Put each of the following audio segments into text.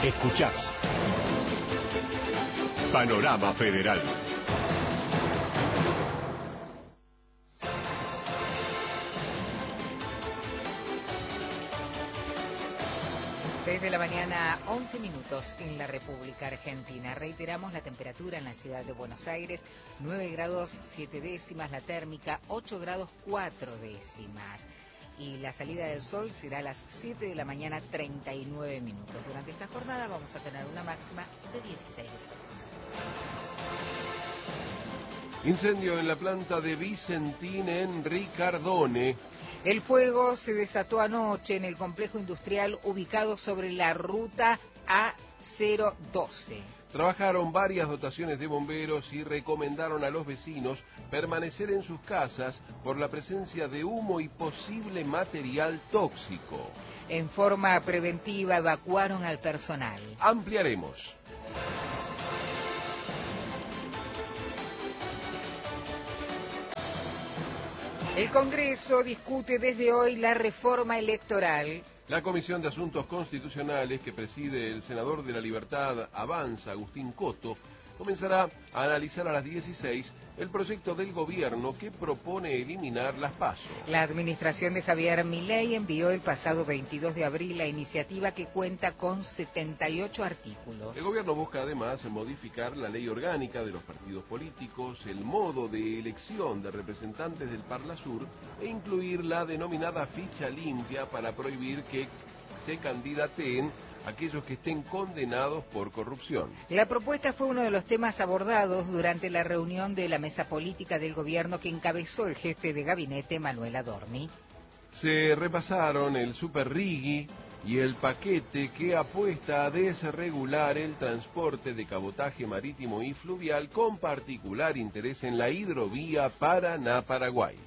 Escuchás Panorama Federal. De la mañana, 11 minutos en la República Argentina. Reiteramos la temperatura en la ciudad de Buenos Aires, 9 grados 7 décimas, la térmica 8 grados 4 décimas. Y la salida del sol será a las 7 de la mañana, 39 minutos. Durante esta jornada vamos a tener una máxima de 16 grados. Incendio en la planta de Vicentín en Ricardone. El fuego se desató anoche en el complejo industrial ubicado sobre la ruta A012. Trabajaron varias dotaciones de bomberos y recomendaron a los vecinos permanecer en sus casas por la presencia de humo y posible material tóxico. En forma preventiva evacuaron al personal. Ampliaremos. El Congreso discute desde hoy la reforma electoral. La Comisión de Asuntos Constitucionales, que preside el senador de la Libertad Avanza, Agustín Coto, comenzará a analizar a las 16 el proyecto del gobierno que propone eliminar las PASO. La administración de Javier Milei envió el pasado 22 de abril la iniciativa que cuenta con 78 artículos. El gobierno busca además modificar la ley orgánica de los partidos políticos, el modo de elección de representantes del Parlasur e incluir la denominada ficha limpia para prohibir que se candidateen aquellos que estén condenados por corrupción. La propuesta fue uno de los temas abordados durante la reunión de la mesa política del gobierno que encabezó el jefe de gabinete, Manuel Adorni. Se repasaron el Super Rigui y el paquete que apuesta a desregular el transporte de cabotaje marítimo y fluvial con particular interés en la hidrovía Paraná-Paraguay.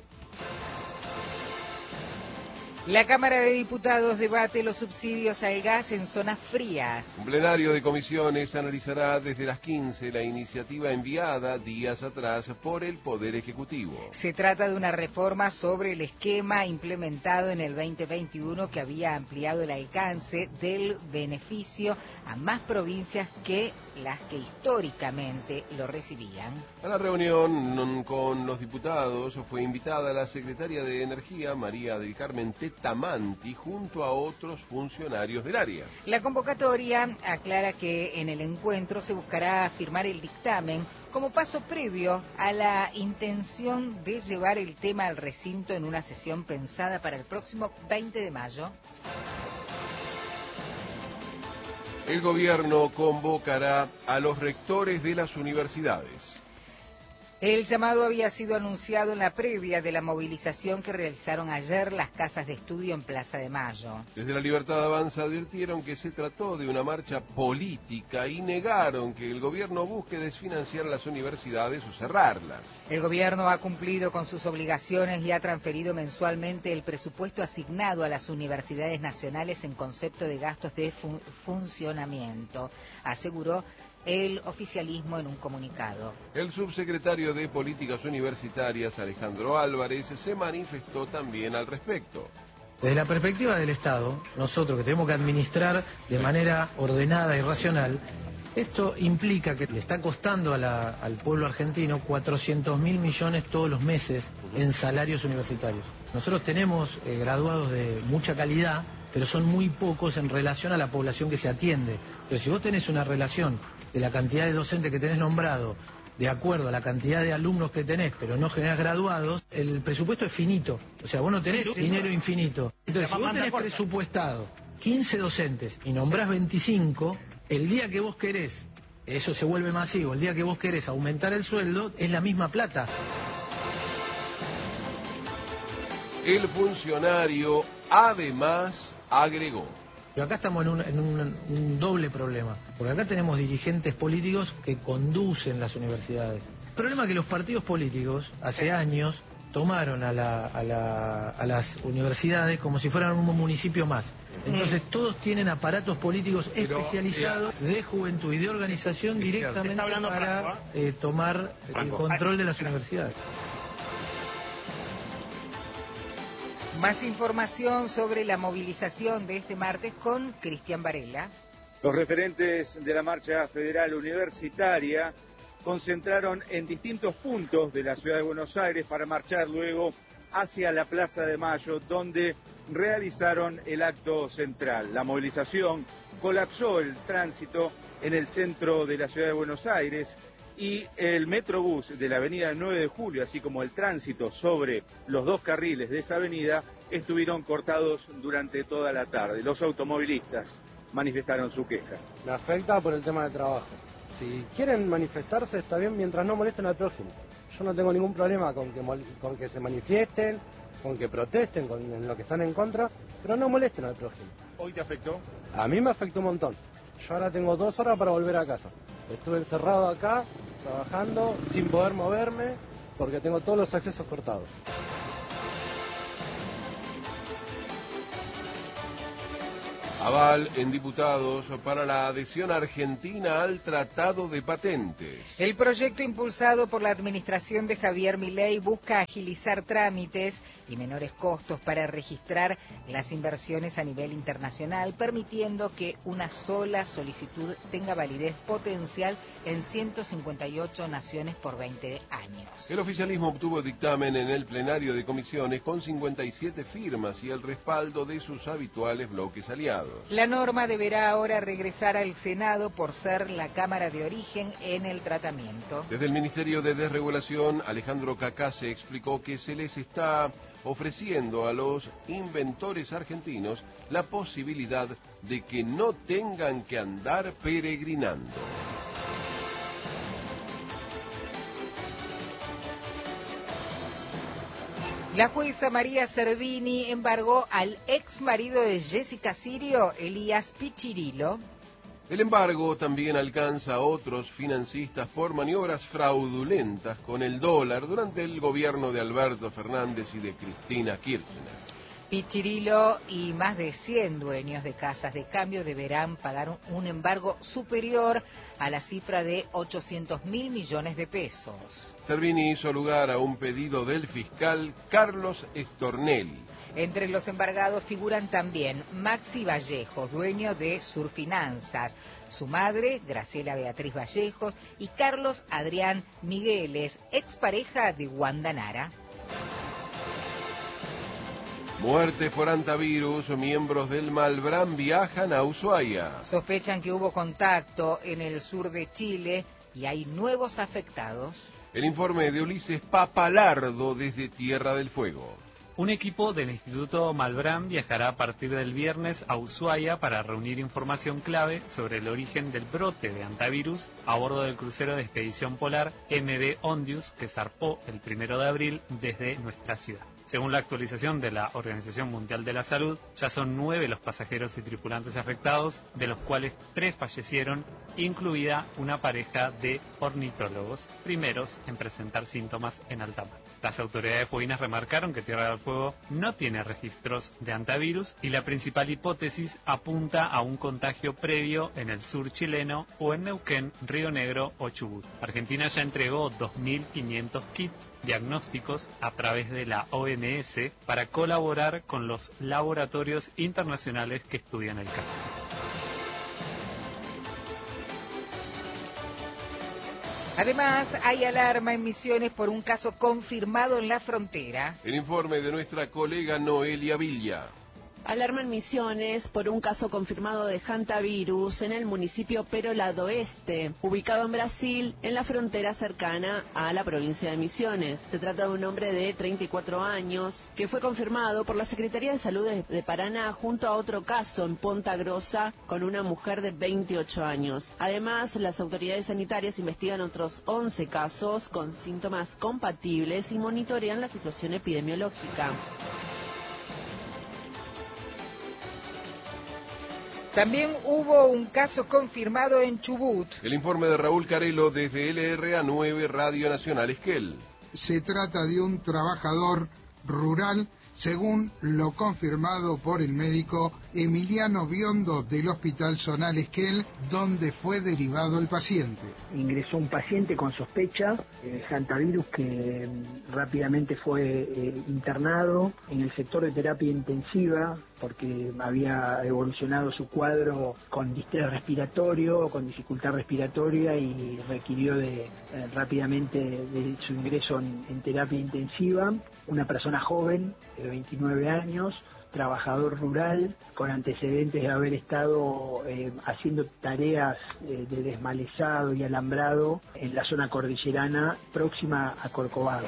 La Cámara de Diputados debate los subsidios al gas en zonas frías. Un plenario de comisiones analizará desde las 15 la iniciativa enviada días atrás por el Poder Ejecutivo. Se trata de una reforma sobre el esquema implementado en el 2021 que había ampliado el alcance del beneficio a más provincias que las que históricamente lo recibían. A la reunión con los diputados fue invitada la secretaria de Energía, María del Carmen Tamanti, junto a otros funcionarios del área. La convocatoria aclara que en el encuentro se buscará firmar el dictamen como paso previo a la intención de llevar el tema al recinto en una sesión pensada para el próximo 20 de mayo. El gobierno convocará a los rectores de las universidades. El llamado había sido anunciado en la previa de la movilización que realizaron ayer las casas de estudio en Plaza de Mayo. Desde la Libertad Avanza advirtieron que se trató de una marcha política y negaron que el gobierno busque desfinanciar las universidades o cerrarlas. El gobierno ha cumplido con sus obligaciones y ha transferido mensualmente el presupuesto asignado a las universidades nacionales en concepto de gastos de funcionamiento, aseguró el oficialismo en un comunicado. El subsecretario de Políticas Universitarias, Alejandro Álvarez, se manifestó también al respecto. Desde la perspectiva del Estado, nosotros que tenemos que administrar de manera ordenada y racional, esto implica que le está costando al pueblo argentino 400.000 millones todos los meses en salarios universitarios. Nosotros tenemos graduados de mucha calidad, pero son muy pocos en relación a la población que se atiende. Entonces, si vos tenés una relación de la cantidad de docentes que tenés nombrado, de acuerdo a la cantidad de alumnos que tenés, pero no generás graduados, el presupuesto es finito. O sea, vos no tenés dinero infinito. Entonces, si vos tenés presupuestado 15 docentes y nombrás 25, el día que vos querés, eso se vuelve masivo, el día que vos querés aumentar el sueldo, es la misma plata. El funcionario además agregó: pero acá estamos en un doble problema, porque acá tenemos dirigentes políticos que conducen las universidades. El problema es que los partidos políticos hace años tomaron a las universidades como si fueran un municipio más. Entonces todos tienen aparatos políticos especializados de juventud y de organización directamente para tomar el control de las universidades. Más información sobre la movilización de este martes con Cristian Varela. Los referentes de la marcha federal universitaria concentraron en distintos puntos de la ciudad de Buenos Aires para marchar luego hacia la Plaza de Mayo, donde realizaron el acto central. La movilización colapsó el tránsito en el centro de la ciudad de Buenos Aires y el Metrobús de la avenida 9 de Julio, así como el tránsito sobre los dos carriles de esa avenida, estuvieron cortados durante toda la tarde. Los automovilistas manifestaron su queja. Me afecta por el tema de trabajo. Si quieren manifestarse está bien mientras no molesten al prójimo. Yo no tengo ningún problema con que se manifiesten, con que protesten en lo que están en contra, pero no molesten al prójimo. ¿Hoy te afectó? A mí me afectó un montón. Yo ahora tengo 2 horas para volver a casa. Estuve encerrado acá, trabajando, sin poder moverme, porque tengo todos los accesos cortados. Aval en diputados para la adhesión argentina al Tratado de Patentes. El proyecto impulsado por la administración de Javier Milei busca agilizar trámites y menores costos para registrar las inversiones a nivel internacional, permitiendo que una sola solicitud tenga validez potencial en 158 naciones por 20 años. El oficialismo obtuvo dictamen en el plenario de comisiones con 57 firmas y el respaldo de sus habituales bloques aliados. La norma deberá ahora regresar al Senado por ser la Cámara de origen en el tratamiento. Desde el Ministerio de Desregulación, Alejandro Cacase explicó que se les está ofreciendo a los inventores argentinos la posibilidad de que no tengan que andar peregrinando. La jueza María Servini embargó al ex marido de Jessica Sirio, Elías Pichirilo. El embargo también alcanza a otros financistas por maniobras fraudulentas con el dólar durante el gobierno de Alberto Fernández y de Cristina Kirchner. Pichirilo y más de 100 dueños de casas de cambio deberán pagar un embargo superior a la cifra de 800.000 millones de pesos. Servini hizo lugar a un pedido del fiscal Carlos Stornelli. Entre los embargados figuran también Maxi Vallejos, dueño de Surfinanzas, su madre, Graciela Beatriz Vallejos, y Carlos Adrián Migueles, expareja de Wanda Nara. Muerte por antivirus, miembros del Malbrán viajan a Ushuaia. Sospechan que hubo contacto en el sur de Chile y hay nuevos afectados. El informe de Ulises Papalardo desde Tierra del Fuego. Un equipo del Instituto Malbrán viajará a partir del viernes a Ushuaia para reunir información clave sobre el origen del brote de antivirus a bordo del crucero de expedición polar MV Ondius que zarpó el 1 de abril desde nuestra ciudad. Según la actualización de la Organización Mundial de la Salud, ya son 9 los pasajeros y tripulantes afectados, de los cuales 3 fallecieron, incluida una pareja de ornitólogos, primeros en presentar síntomas en alta mar. Las autoridades fueguinas remarcaron que Tierra del Fuego no tiene registros de antivirus y la principal hipótesis apunta a un contagio previo en el sur chileno o en Neuquén, Río Negro o Chubut. Argentina ya entregó 2.500 kits diagnósticos a través de la OMS para colaborar con los laboratorios internacionales que estudian el caso. Además, hay alarma en Misiones por un caso confirmado en la frontera. El informe de nuestra colega Noelia Villa. Alarma en Misiones por un caso confirmado de hantavirus en el municipio Perolado Oeste, ubicado en Brasil, en la frontera cercana a la provincia de Misiones. Se trata de un hombre de 34 años que fue confirmado por la Secretaría de Salud de Paraná junto a otro caso en Ponta Grossa con una mujer de 28 años. Además, las autoridades sanitarias investigan otros 11 casos con síntomas compatibles y monitorean la situación epidemiológica. También hubo un caso confirmado en Chubut. El informe de Raúl Carelo desde LRA 9 Radio Nacional Esquel. Se trata de un trabajador rural, según lo confirmado por el médico Emiliano Biondo del Hospital Zonal Esquel, donde fue derivado el paciente. Ingresó un paciente con sospecha de hantavirus que rápidamente fue internado en el sector de terapia intensiva porque había evolucionado su cuadro con distrés respiratorio, con dificultad respiratoria y requirió rápidamente de su ingreso en terapia intensiva. Una persona joven de 29 años, trabajador rural, con antecedentes de haber estado haciendo tareas de desmalezado y alambrado en la zona cordillerana próxima a Corcovado.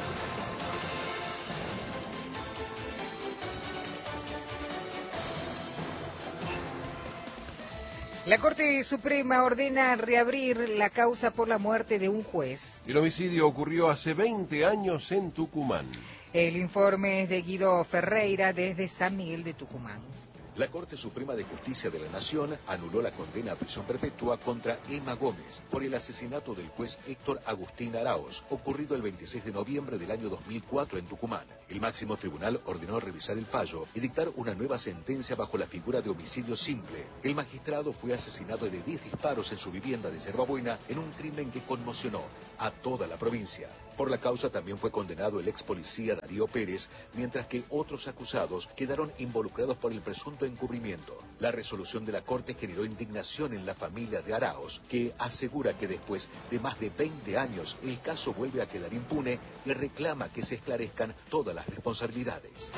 La Corte Suprema ordena reabrir la causa por la muerte de un juez. El homicidio ocurrió hace 20 años en Tucumán. El informe es de Guido Ferreira desde San Miguel de Tucumán. La Corte Suprema de Justicia de la Nación anuló la condena a prisión perpetua contra Emma Gómez por el asesinato del juez Héctor Agustín Araoz, ocurrido el 26 de noviembre del año 2004 en Tucumán. El máximo tribunal ordenó revisar el fallo y dictar una nueva sentencia bajo la figura de homicidio simple. El magistrado fue asesinado de 10 disparos en su vivienda de Yerbabuena en un crimen que conmocionó a toda la provincia. Por la causa también fue condenado el ex policía Darío Pérez, mientras que otros acusados quedaron involucrados por el presunto encubrimiento. La resolución de la Corte generó indignación en la familia de Araoz, que asegura que después de más de 20 años el caso vuelve a quedar impune y reclama que se esclarezcan todas las responsabilidades.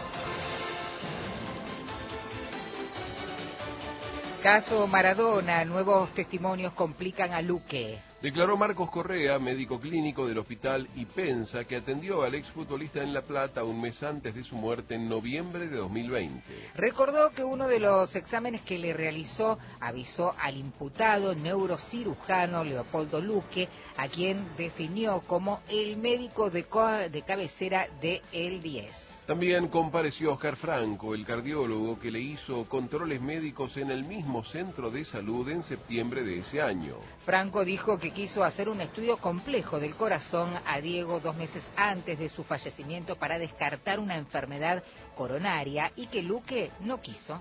Caso Maradona, nuevos testimonios complican a Luque. Declaró Marcos Correa, médico clínico del hospital Ipensa, que atendió al exfutbolista en La Plata un mes antes de su muerte en noviembre de 2020. Recordó que uno de los exámenes que le realizó avisó al imputado neurocirujano Leopoldo Luque, a quien definió como el médico de cabecera de El 10. También compareció Oscar Franco, el cardiólogo que le hizo controles médicos en el mismo centro de salud en septiembre de ese año. Franco dijo que quiso hacer un estudio complejo del corazón a Diego 2 meses antes de su fallecimiento para descartar una enfermedad coronaria y que Luque no quiso.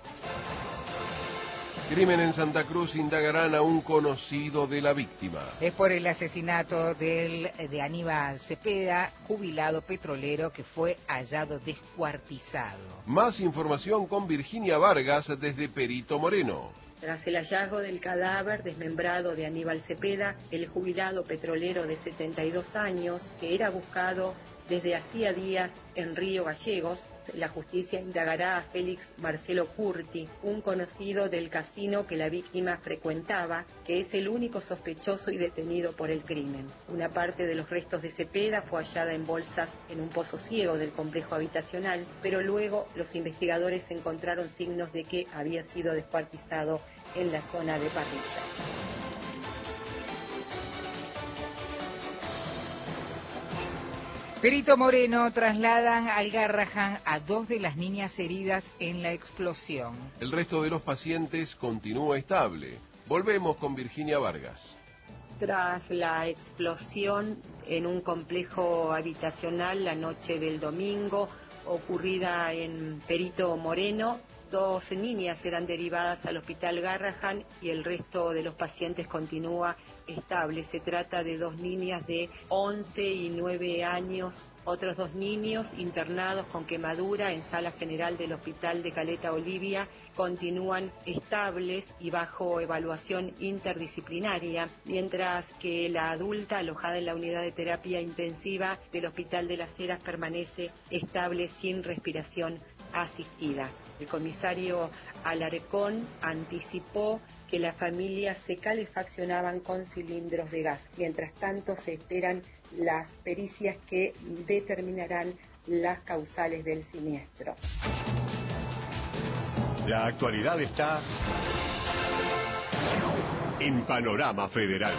Crimen en Santa Cruz, indagarán a un conocido de la víctima. Es por el asesinato de Aníbal Cepeda, jubilado petrolero que fue hallado descuartizado. Más información con Virginia Vargas desde Perito Moreno. Tras el hallazgo del cadáver desmembrado de Aníbal Cepeda, el jubilado petrolero de 72 años, que era buscado desde hacía días en Río Gallegos, la justicia indagará a Félix Marcelo Curti, un conocido del casino que la víctima frecuentaba, que es el único sospechoso y detenido por el crimen. Una parte de los restos de Cepeda fue hallada en bolsas en un pozo ciego del complejo habitacional, pero luego los investigadores encontraron signos de que había sido descuartizado en la zona de parrillas. Perito Moreno trasladan al Garrahan a 2 de las niñas heridas en la explosión. El resto de los pacientes continúa estable. Volvemos con Virginia Vargas. Tras la explosión en un complejo habitacional la noche del domingo, ocurrida en Perito Moreno, 2 niñas eran derivadas al hospital Garrahan y el resto de los pacientes continúa estable. Se trata de 2 niñas de 11 y 9 años, otros 2 niños internados con quemadura en sala general del hospital de Caleta Olivia continúan estables y bajo evaluación interdisciplinaria, mientras que la adulta alojada en la unidad de terapia intensiva del hospital de Las Heras permanece estable sin respiración asistida. El comisario Alarcón anticipó que las familias se calefaccionaban con cilindros de gas. Mientras tanto, se esperan las pericias que determinarán las causales del siniestro. La actualidad está en Panorama Federal.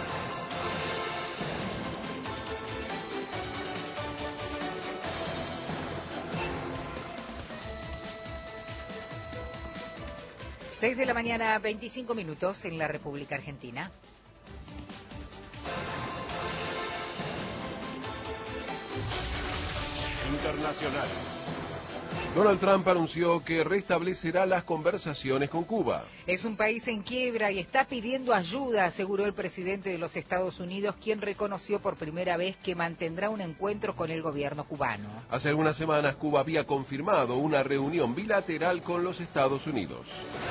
Seis de la mañana, 25 minutos en la República Argentina. Internacionales. Donald Trump anunció que restablecerá las conversaciones con Cuba. Es un país en quiebra y está pidiendo ayuda, aseguró el presidente de los Estados Unidos, quien reconoció por primera vez que mantendrá un encuentro con el gobierno cubano. Hace algunas semanas Cuba había confirmado una reunión bilateral con los Estados Unidos.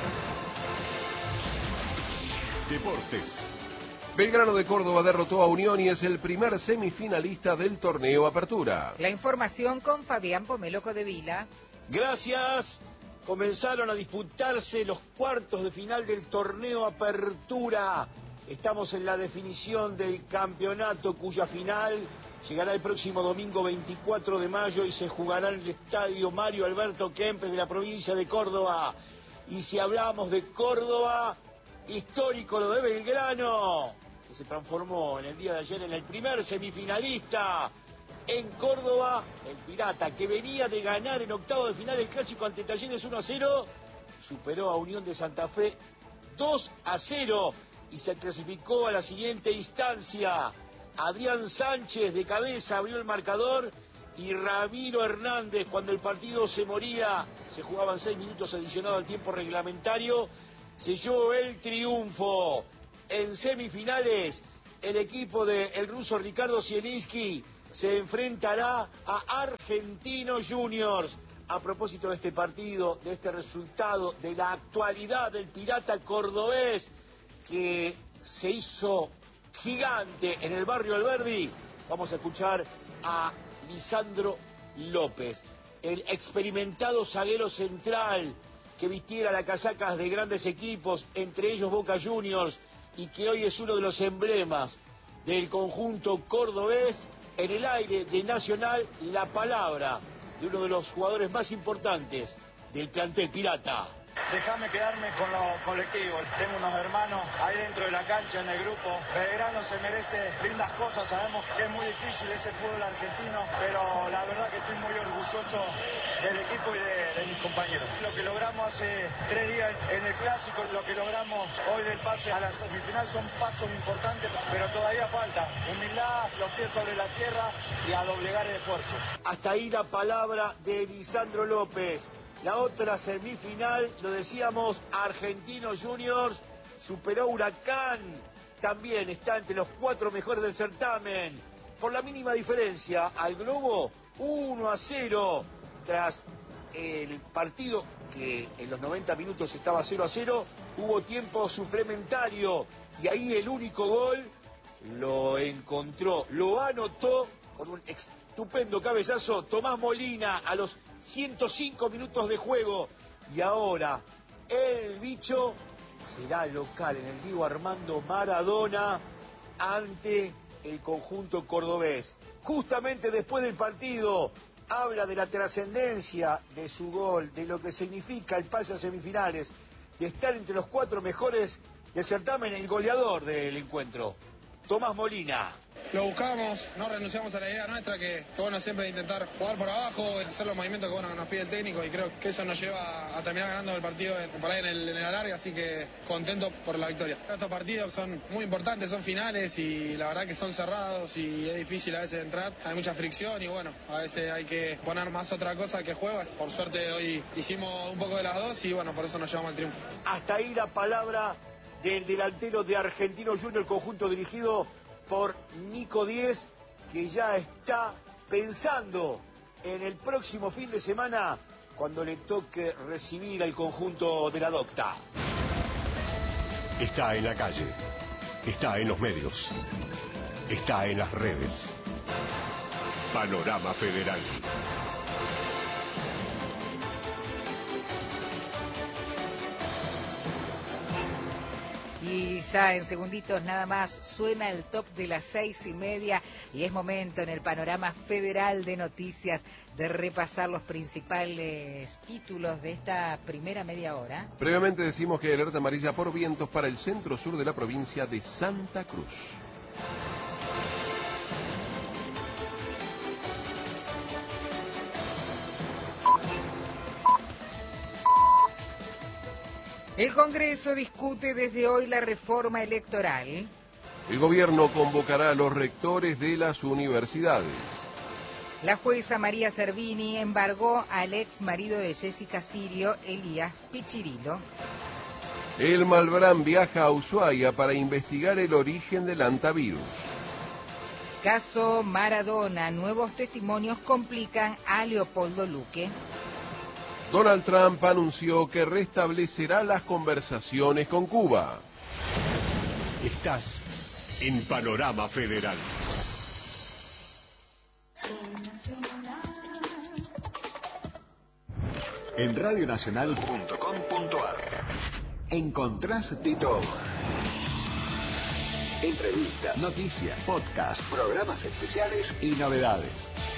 Deportes. Belgrano de Córdoba derrotó a Unión y es el primer semifinalista del torneo Apertura. La información con Fabián Pomeloco de Vila. Gracias. Comenzaron a disputarse los cuartos de final del torneo Apertura. Estamos en la definición del campeonato, cuya final llegará el próximo domingo 24 de mayo y se jugará en el estadio Mario Alberto Kempes de la provincia de Córdoba. Y si hablamos de Córdoba, histórico lo de Belgrano, que se transformó en el día de ayer en el primer semifinalista. En Córdoba, el Pirata, que venía de ganar en octavo de final el clásico ante Talleres 1-0, superó a Unión de Santa Fe 2-0 y se clasificó a la siguiente instancia. Adrián Sánchez de cabeza abrió el marcador y Ramiro Hernández, cuando el partido se moría, se jugaban 6 minutos adicionados al tiempo reglamentario, selló el triunfo. En semifinales, el equipo del ruso Ricardo Zielinski se enfrentará a Argentinos Juniors. A propósito de este partido, de este resultado, de la actualidad del Pirata cordobés, que se hizo gigante en el barrio Alberdi, vamos a escuchar a Lisandro López, el experimentado zaguero central que vistiera las casacas de grandes equipos, entre ellos Boca Juniors, y que hoy es uno de los emblemas del conjunto cordobés. En el aire de Nacional, la palabra de uno de los jugadores más importantes del plantel Pirata. Déjame quedarme con lo colectivo. Tengo unos hermanos ahí dentro de la cancha, en el grupo. Belgrano se merece lindas cosas. Sabemos que es muy difícil ese fútbol argentino, pero la verdad que estoy muy orgulloso del equipo y de mis compañeros. Lo que logramos hace 3 días en el Clásico, lo que logramos hoy del pase a la semifinal son pasos importantes, pero todavía falta. Humildad, los pies sobre la tierra y a doblegar esfuerzos. Hasta ahí la palabra de Lisandro López. La otra semifinal, lo decíamos, Argentinos Juniors superó Huracán. También está entre los 4 mejores del certamen. Por la mínima diferencia al Globo, 1-0. Tras el partido que en los 90 minutos estaba 0-0, hubo tiempo suplementario. Y ahí el único gol lo encontró, lo anotó con un estupendo cabezazo Tomás Molina a los 105 minutos de juego. Y ahora el bicho será local en el Diego Armando Maradona ante el conjunto cordobés. Justamente después del partido habla de la trascendencia de su gol, de lo que significa el pase a semifinales, de estar entre los 4 mejores del certamen, el goleador del encuentro, Tomás Molina. Lo buscamos, no renunciamos a la idea nuestra, que bueno, siempre intentar jugar por abajo, hacer los movimientos que bueno que nos pide el técnico, y creo que eso nos lleva a terminar ganando el partido por ahí en el alargue, así que contento por la victoria. Estos partidos son muy importantes, son finales y la verdad que son cerrados y es difícil a veces entrar, hay mucha fricción y bueno, a veces hay que poner más otra cosa que juego. Por suerte hoy hicimos un poco de las dos y bueno, por eso nos llevamos al triunfo. Hasta ahí la palabra del delantero de Argentinos Juniors, el conjunto dirigido por Nico Díez, que ya está pensando en el próximo fin de semana cuando le toque recibir al conjunto de la Docta. Está en la calle, está en los medios, está en las redes. Panorama Federal. Y ya en segunditos nada más suena el top de las 6:30 y es momento en el panorama federal de noticias de repasar los principales títulos de esta primera media hora. Previamente decimos que hay alerta amarilla por vientos para el centro-sur de la provincia de Santa Cruz. El Congreso discute desde hoy la reforma electoral. El gobierno convocará a los rectores de las universidades. La jueza María Servini embargó al ex marido de Jessica Sirio, Elías Pichirilo. El Malbrán viaja a Ushuaia para investigar el origen del hantavirus. Caso Maradona, nuevos testimonios complican a Leopoldo Luque. Donald Trump anunció que restablecerá las conversaciones con Cuba. Estás en Panorama Federal. En radionacional.com.ar encontrás de todo. Entrevistas, noticias, podcasts, programas especiales y novedades.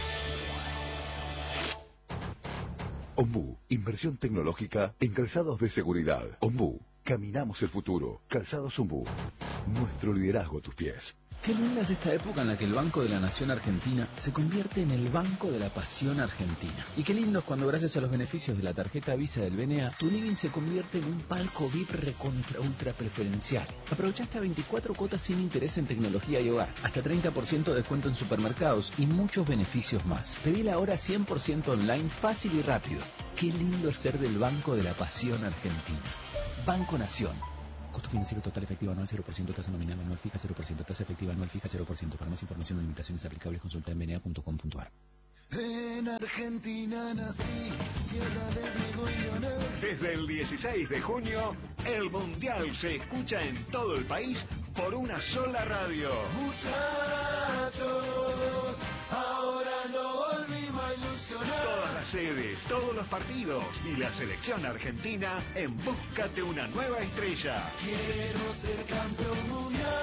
Ombú, inversión tecnológica en calzados de seguridad. Ombú, caminamos el futuro. Calzados Ombú, nuestro liderazgo a tus pies. Qué linda es esta época en la que el Banco de la Nación Argentina se convierte en el Banco de la Pasión Argentina. Y qué lindo es cuando gracias a los beneficios de la tarjeta Visa del BNA, tu living se convierte en un palco VIP recontra ultra preferencial. Aprovecha hasta 24 cuotas sin interés en tecnología y hogar, hasta 30% de descuento en supermercados y muchos beneficios más. Pedila ahora 100% online, fácil y rápido. Qué lindo es ser del Banco de la Pasión Argentina. Banco Nación. Costo financiero total efectivo anual 0%, tasa nominal anual fija 0%, tasa efectiva anual fija 0%. Para más información o limitaciones aplicables consulta en bna.com.ar. En Argentina nací, tierra de Diego y Leonel. Desde el 16 de junio, el Mundial se escucha en todo el país por una sola radio. Muchachos, ahora no volvimos a ilusionar. Todas las sedes, todos los partidos y la selección argentina en busca de una nueva estrella. Quiero ser campeón mundial.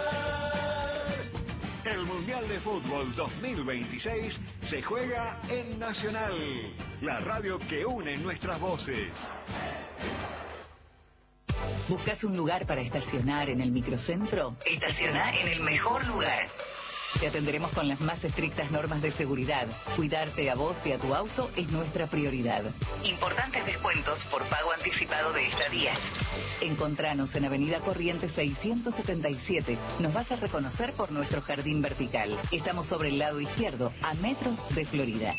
El Mundial de Fútbol 2026 se juega en Nacional, la radio que une nuestras voces. ¿Buscas un lugar para estacionar en el microcentro? Estaciona en el mejor lugar. Te atenderemos con las más estrictas normas de seguridad. Cuidarte a vos y a tu auto es nuestra prioridad. Importantes descuentos por pago anticipado de estadías. Encontranos en Avenida Corrientes 677. Nos vas a reconocer por nuestro jardín vertical. Estamos sobre el lado izquierdo, a metros de Florida.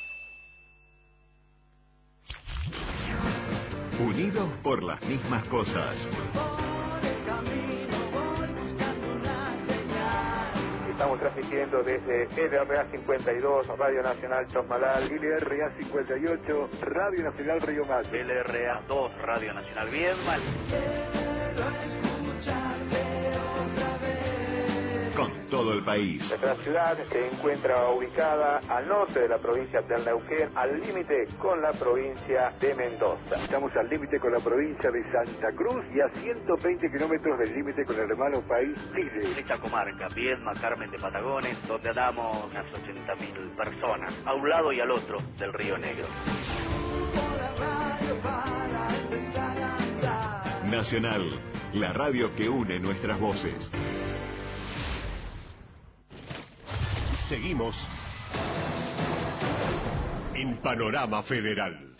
Unidos por las mismas cosas. Estamos transmitiendo desde LRA 52, Radio Nacional Chosmalal, LRA 58, Radio Nacional Río Mayo, LRA 2, Radio Nacional Viedma. Con todo el país. Nuestra ciudad se encuentra ubicada al norte de la provincia del Neuquén, al límite con la provincia de Mendoza. Estamos al límite con la provincia de Santa Cruz y a 120 kilómetros del límite con el hermano país Chile. Esta comarca, Viedma, Carmen de Patagones, donde andamos unas 80.000 personas, a un lado y al otro del Río Negro. Nacional, la radio que une nuestras voces. Seguimos en Panorama Federal.